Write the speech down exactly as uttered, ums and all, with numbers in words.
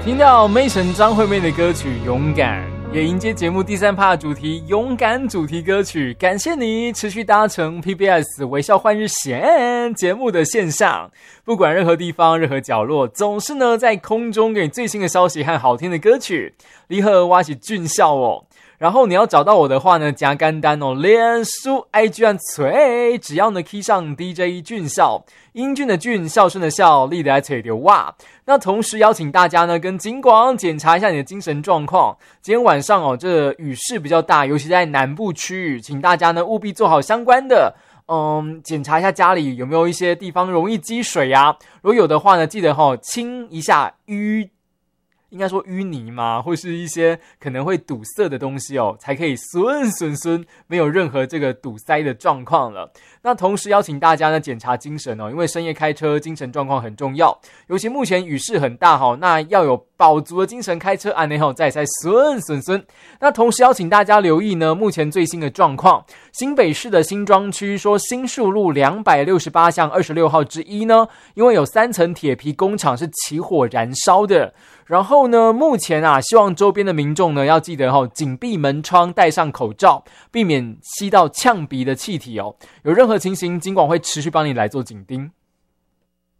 听到妹神张惠妹的歌曲《勇敢》，也迎接节目第三趴的主题勇敢主题歌曲。感谢你持续搭乘 P B S 微笑换日线节目的线上，不管任何地方任何角落，总是呢在空中给你最新的消息和好听的歌曲。你好，我是俊孝哦。然后你要找到我的话呢，加干单哦，脸书 I G 按锤，只要呢 key 上 D J 俊孝，英俊的俊，孝顺的孝，力的来锤的哇。那同时邀请大家呢跟警广检查一下你的精神状况。今天晚上哦，这雨势比较大，尤其在南部区域，请大家呢务必做好相关的嗯，检查一下家里有没有一些地方容易积水啊。如果有的话呢，记得齁清一下淤。应该说淤泥嘛，或是一些可能会堵塞的东西哦，才可以顺顺顺没有任何这个堵塞的状况了。那同时邀请大家呢检查精神哦，因为深夜开车精神状况很重要，尤其目前雨势很大哈，那要有饱足的精神开车安内后再再顺顺顺。那同时邀请大家留意呢目前最新的状况，新北市的新庄区说新树路两百六十八巷二十六号之一呢，因为有三层铁皮工厂是起火燃烧的。然后呢，目前啊，希望周边的民众呢要记得齁，紧闭门窗，戴上口罩，避免吸到呛鼻的气体哦。有任何情形，警广会持续帮你来做紧盯。